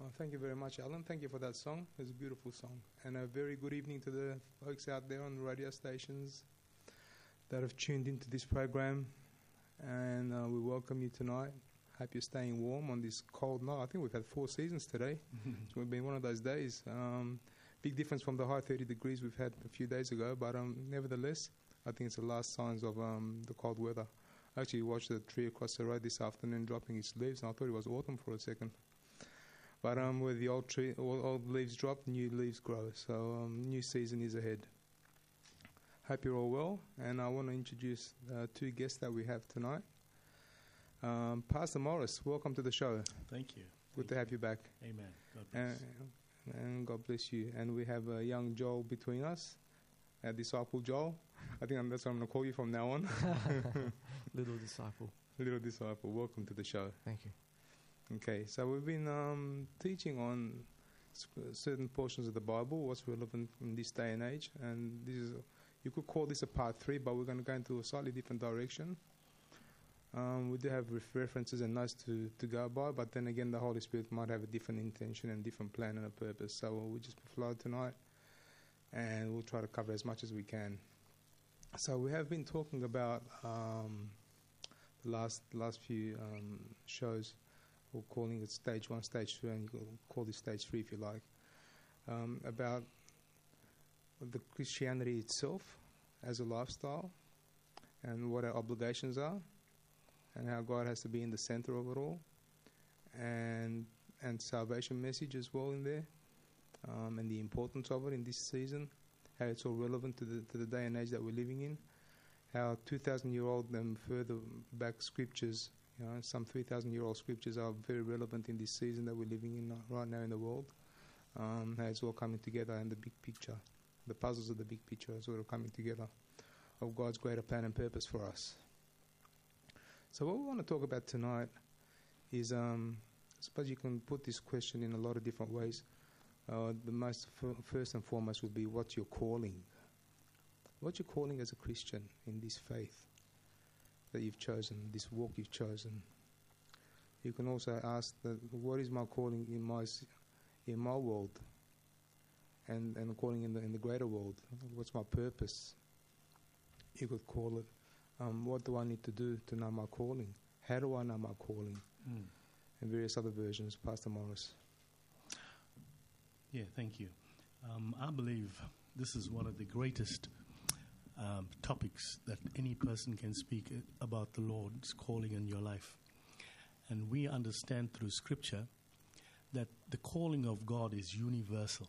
Thank you very much, Alan. Thank you for that song. It's a beautiful song. And a very good evening to the folks out there on the radio stations that have tuned into this program. And we welcome you tonight. Hope you're staying warm on this cold night. I think we've had 4 seasons today. It's been one of those days. Big difference from the high 30 degrees we've had a few days ago. But nevertheless, I think it's the last signs of the cold weather. I actually watched the tree across the road this afternoon dropping its leaves, and I thought it was autumn for a second. But where the old leaves drop, new leaves grow. So new season is ahead. Hope you're all well, and I want to introduce 2 guests that we have tonight. Pastor Morris, welcome to the show. Thank you. Good to have you back. Amen. God bless. And God bless you. And we have a young Joel between us, Disciple Joel. I think that's what I'm going to call you from now on. Little disciple. Little disciple. Welcome to the show. Thank you. Okay, so we've been teaching on certain portions of the Bible, what's relevant in this day and age, and this is, you could call this a part 3, but we're going to go into a slightly different direction. We do have references and notes to go by, but then again, the Holy Spirit might have a different intention and different plan and a purpose. So we'll just flow tonight, and we'll try to cover as much as we can. So we have been talking about the last few shows. We're calling it stage 1, stage 2, and you can call this stage 3 if you like, about the Christianity itself as a lifestyle and what our obligations are and how God has to be in the center of it all, and salvation message as well in there, and the importance of it in this season, how it's all relevant to the day and age that we're living in, how 2,000-year-old and further back scriptures, some 3,000-year-old scriptures are very relevant in this season that we're living in right now in the world. How it's all coming together in the big picture. The puzzles of the big picture are sort of coming together of God's greater plan and purpose for us. So what we want to talk about tonight is, I suppose you can put this question in a lot of different ways. The most first and foremost would be, what's your calling? What's your calling as a Christian in this faith that you've chosen, this walk you've chosen? You can also ask, what is my calling in my world, and calling in the greater world? What's my purpose? You could call it, what do I need to do to know my calling? How do I know my calling? And various other versions. Pastor Morris. Yeah, thank you. I believe this is one of the greatest topics that any person can speak about the Lord's calling in your life. And we understand through Scripture that the calling of God is universal.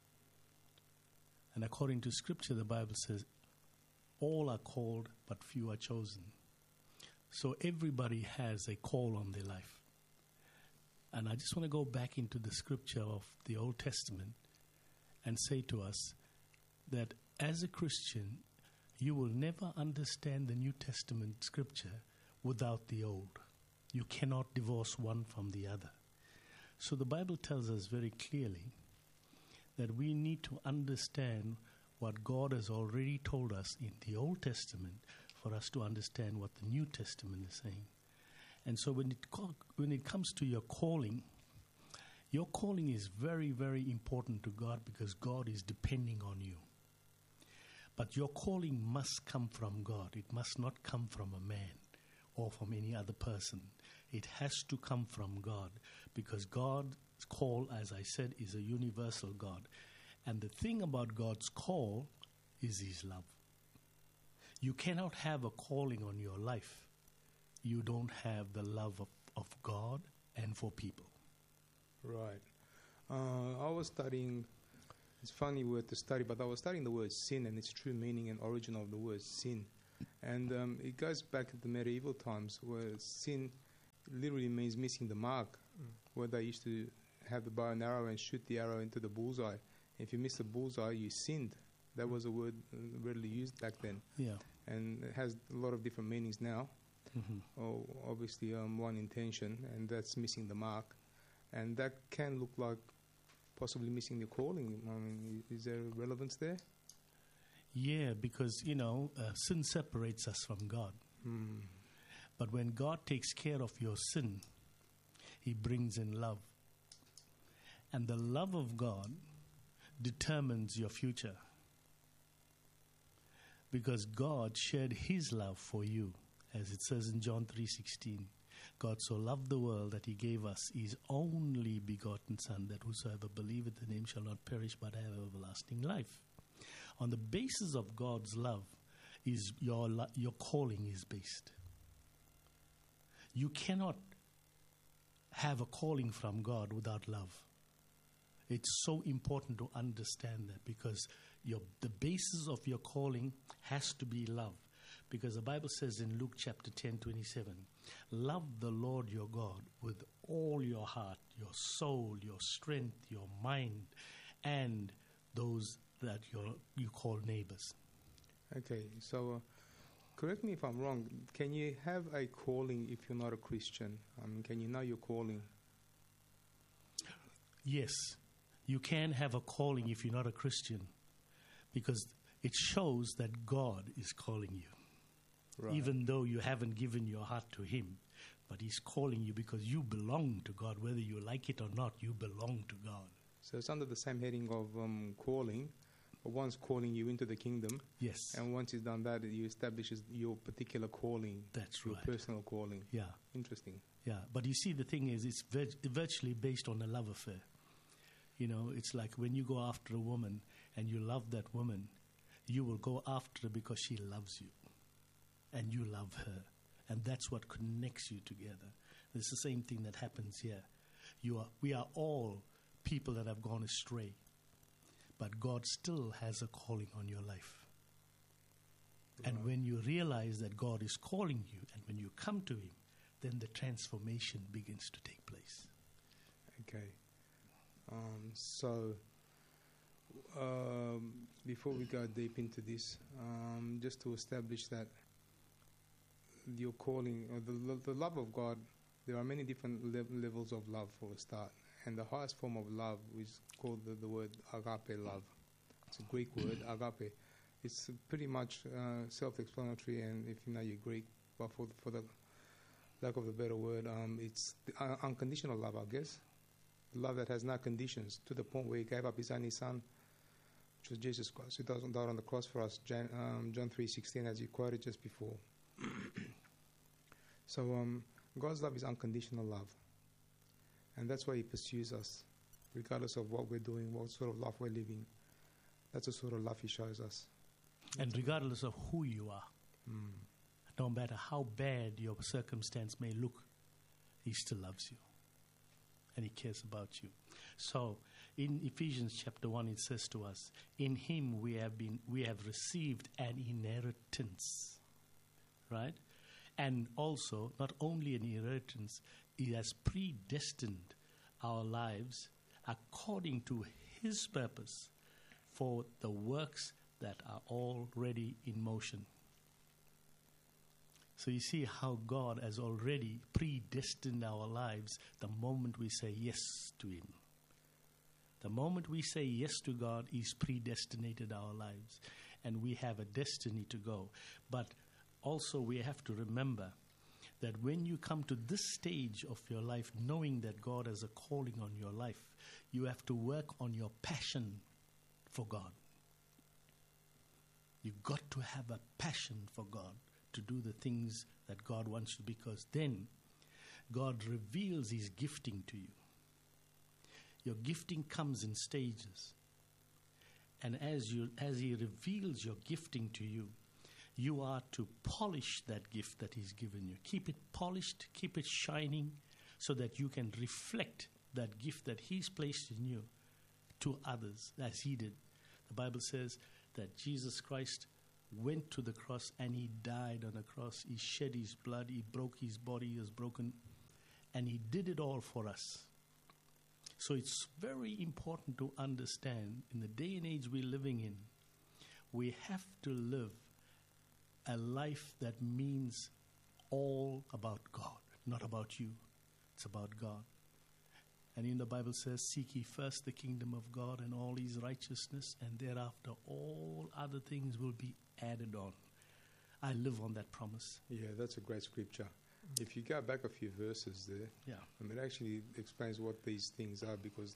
And according to Scripture, the Bible says, all are called, but few are chosen. So everybody has a call on their life. And I just want to go back into the Scripture of the Old Testament and say to us that as a Christian, you will never understand the New Testament Scripture without the Old. You cannot divorce one from the other. So the Bible tells us very clearly that we need to understand what God has already told us in the Old Testament for us to understand what the New Testament is saying. And so when it comes to your calling is very, very important to God, because God is depending on you. But your calling must come from God. It must not come from a man or from any other person. It has to come from God, because God's call, as I said, is a universal God. And the thing about God's call is His love. You cannot have a calling on your life. You don't have the love of God and for people. Right. I was studying, it's a funny word to study, but I was studying the word sin and its true meaning and origin of the word sin. And it goes back to the medieval times, where sin literally means missing the mark, where they used to have the bow and arrow and shoot the arrow into the bullseye. If you miss the bullseye, you sinned. That was a word readily used back then. Yeah. And it has a lot of different meanings now. Obviously, one intention, and that's missing the mark. And that can look like possibly missing the calling. I mean, is there relevance there? Yeah, because, sin separates us from God. But when God takes care of your sin, He brings in love. And the love of God determines your future. Because God shared his love for you, as it says in John 3:16. God so loved the world that he gave us his only begotten Son, that whosoever believeth in him shall not perish but have everlasting life. On the basis of God's love is your calling is based. You cannot have a calling from God without love. It's so important to understand that, because the basis of your calling has to be love. Because the Bible says in Luke chapter 10:27, love the Lord your God with all your heart, your soul, your strength, your mind, and those that you call neighbors. Okay, so correct me if I'm wrong. Can you have a calling if you're not a Christian? Can you know your calling? Yes, you can have a calling if you're not a Christian, because it shows that God is calling you. Right. Even though you haven't given your heart to him, but he's calling you because you belong to God. Whether you like it or not, you belong to God. So it's under the same heading of calling. One's calling you into the kingdom. Yes. And once he's done that, you establish your particular calling. That's your right. Personal calling. Yeah. Interesting. Yeah. But you see, the thing is, it's virtually based on a love affair. You know, it's like when you go after a woman and you love that woman, you will go after her because she loves you. And you love her. And that's what connects you together. It's the same thing that happens here. We are all people that have gone astray. But God still has a calling on your life. Right. And when you realize that God is calling you, and when you come to him, then the transformation begins to take place. Okay. Before we go deep into this, just to establish that your calling, or the love of God, there are many different levels of love for a start. And the highest form of love is called the word agape love. It's a Greek word, agape. It's pretty much self-explanatory, and if you know your Greek, but for the lack of a better word, it's the unconditional love, I guess. Love that has no conditions, to the point where he gave up his only son, which was Jesus Christ, who died on the cross for us, John 3:16, as you quoted just before. So God's love is unconditional love. And that's why he pursues us, regardless of what we're doing, what sort of life we're living. That's the sort of love he shows us. And regardless of who you are, no matter how bad your circumstance may look, he still loves you. And he cares about you. So in Ephesians chapter 1, it says to us, in him we have received an inheritance. Right? And also, not only an inheritance, he has predestined our lives according to his purpose for the works that are already in motion. So you see how God has already predestined our lives the moment we say yes to him. The moment we say yes to God, he's predestinated our lives. And we have a destiny to go. But also we have to remember that when you come to this stage of your life, knowing that God has a calling on your life, you have to work on your passion for God. You've got to have a passion for God to do the things that God wants you, because then God reveals his gifting to you. Your gifting comes in stages. And as he reveals your gifting to you, you are to polish that gift that he's given you. Keep it polished, keep it shining, so that you can reflect that gift that he's placed in you to others, as he did. The Bible says that Jesus Christ went to the cross and he died on the cross. He shed his blood, he broke his body, he was broken, and he did it all for us. So it's very important to understand, in the day and age we're living in, we have to live a life that means all about God, not about you. It's about God. And in the Bible says, seek ye first the kingdom of God and all his righteousness, and thereafter all other things will be added on. I live on that promise. Yeah, that's a great scripture. If you go back a few verses there, it actually explains what these things are, because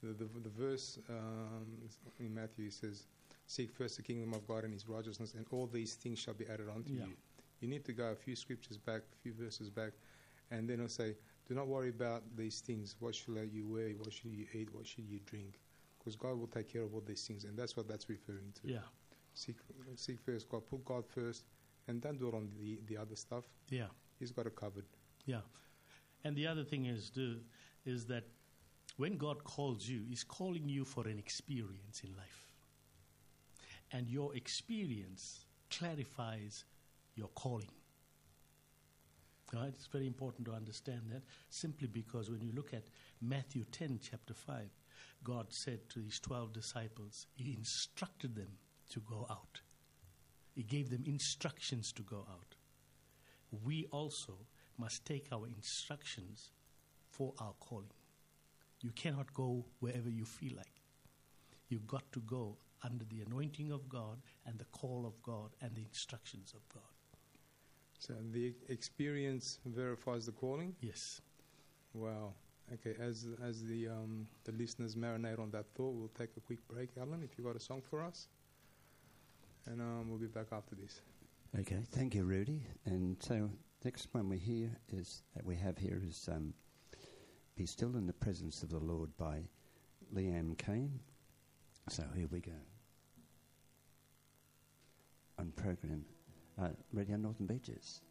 the verse in Matthew says, "Seek first the kingdom of God and His righteousness, and all these things shall be added unto Yeah. you." You need to go a few scriptures back, a few verses back, and then it'll say, "Do not worry about these things. What shall you wear? What should you eat? What should you drink?" Because God will take care of all these things, and that's what that's referring to. Yeah. Seek first God. Put God first, and don't do it on the other stuff. Yeah. He's got it covered. Yeah. And the other thing is that when God calls you, He's calling you for an experience in life. And your experience clarifies your calling. Right? It's very important to understand that, simply because when you look at Matthew 10, chapter 5, God said to His 12 disciples, He instructed them to go out. He gave them instructions to go out. We also must take our instructions for our calling. You cannot go wherever you feel like. You've got to go under the anointing of God and the call of God and the instructions of God. So the experience verifies the calling? Yes. Wow. Okay, as the listeners marinate on that thought, we'll take a quick break. Alan, if you've got a song for us. And we'll be back after this. Okay, thank you, Rudy. And so next one we have here is Be Still in the Presence of the Lord by Liam Kane. So here we go. On program, Radio Northern Beaches.